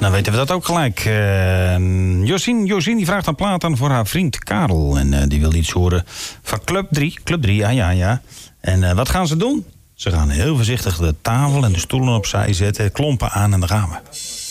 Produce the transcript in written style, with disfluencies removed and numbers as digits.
Dan weten we dat ook gelijk. Josien die vraagt een plaat aan voor haar vriend Karel. En die wil iets horen van Club 3. Club 3, ja. En wat gaan ze doen? Ze gaan heel voorzichtig de tafel en de stoelen opzij zetten, klompen aan en dan gaan we.